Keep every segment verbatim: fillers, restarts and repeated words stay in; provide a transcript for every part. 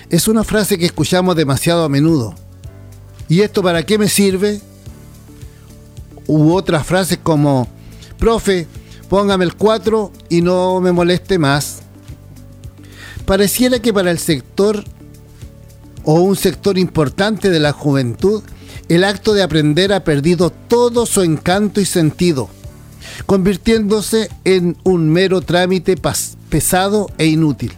Es una frase que escuchamos demasiado a menudo. ¿Y esto para qué me sirve? U otras frases como: profe, póngame el cuatro y no me moleste más. Pareciera que para el sector o un sector importante de la juventud, el acto de aprender ha perdido todo su encanto y sentido, convirtiéndose en un mero trámite pesado e inútil.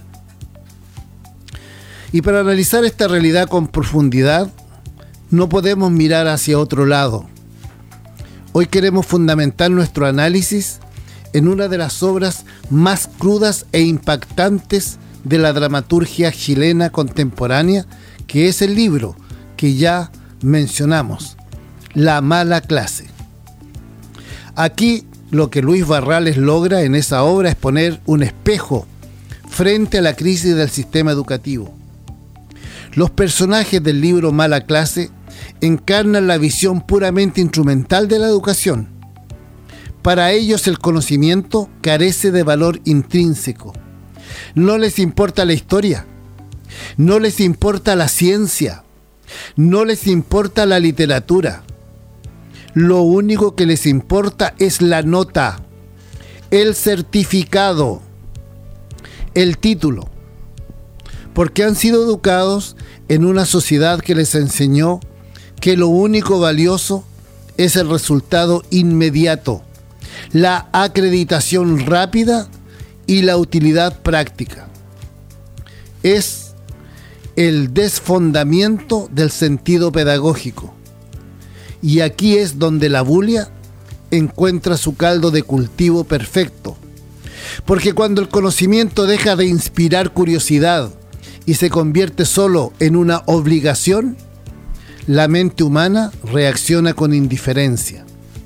Y para analizar esta realidad con profundidad, no podemos mirar hacia otro lado. Hoy queremos fundamentar nuestro análisis en una de las obras más crudas e impactantes de la dramaturgia chilena contemporánea, que es el libro que ya mencionamos, La mala clase. Aquí lo que Luis Barrales logra en esa obra es poner un espejo frente a la crisis del sistema educativo. Los personajes del libro Mala clase encarnan la visión puramente instrumental de la educación. Para ellos el conocimiento carece de valor intrínseco. No les importa la historia, no les importa la ciencia, no les importa la literatura. Lo único que les importa es la nota, el certificado, el título, porque han sido educados en una sociedad que les enseñó que lo único valioso es el resultado inmediato, la acreditación rápida y la utilidad práctica. Es el desfondamiento del sentido pedagógico. Y aquí es donde la bulia encuentra su caldo de cultivo perfecto. Porque cuando el conocimiento deja de inspirar curiosidad y se convierte solo en una obligación, la mente humana reacciona con indiferencia.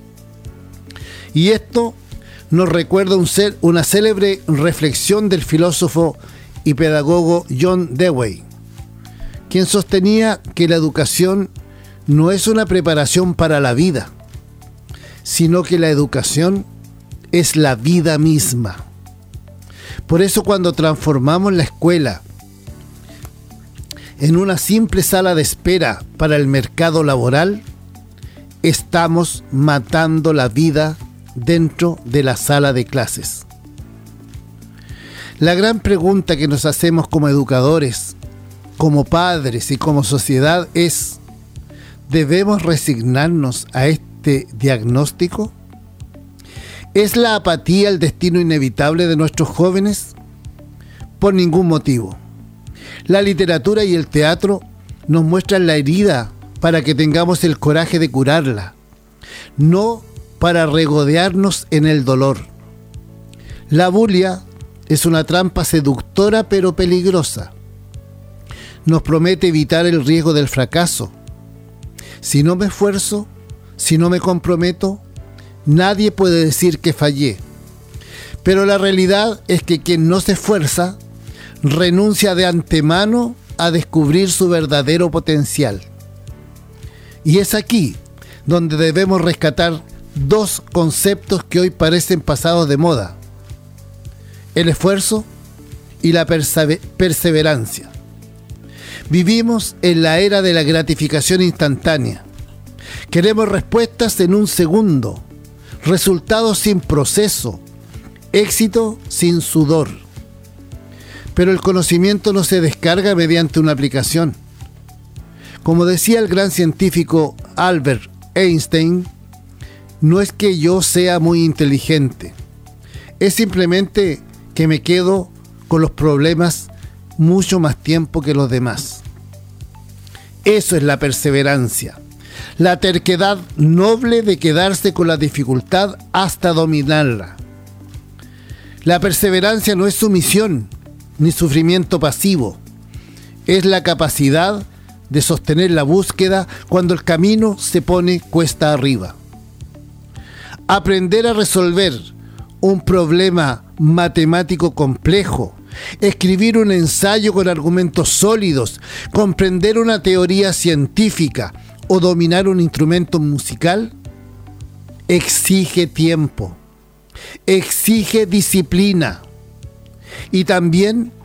Y esto nos recuerda un ser, una célebre reflexión del filósofo y pedagogo John Dewey, quien sostenía que la educación no es una preparación para la vida, sino que la educación es la vida misma. Por eso cuando transformamos la escuela en una simple sala de espera para el mercado laboral, estamos matando la vida dentro de la sala de clases. La gran pregunta que nos hacemos como educadores, como padres y como sociedad es: ¿debemos resignarnos a este diagnóstico? ¿Es la apatía el destino inevitable de nuestros jóvenes? Por ningún motivo. La literatura y el teatro nos muestran la herida para que tengamos el coraje de curarla, no para regodearnos en el dolor. La bulia es una trampa seductora pero peligrosa. Nos promete evitar el riesgo del fracaso. Si no me esfuerzo, si no me comprometo, nadie puede decir que fallé. Pero la realidad es que quien no se esfuerza renuncia de antemano a descubrir su verdadero potencial. Y es aquí donde debemos rescatar dos conceptos que hoy parecen pasados de moda: el esfuerzo y la persever- perseverancia. Vivimos en la era de la gratificación instantánea. Queremos respuestas en un segundo, resultados sin proceso, éxito sin sudor. Pero el conocimiento no se descarga mediante una aplicación. Como decía el gran científico Albert Einstein, no es que yo sea muy inteligente, es simplemente que me quedo con los problemas mucho más tiempo que los demás. Eso es la perseverancia, la terquedad noble de quedarse con la dificultad hasta dominarla. La perseverancia no es sumisión ni sufrimiento pasivo, es la capacidad de sostener la búsqueda cuando el camino se pone cuesta arriba. Aprender a resolver un problema matemático complejo, escribir un ensayo con argumentos sólidos, comprender una teoría científica o dominar un instrumento musical, exige tiempo, exige disciplina y también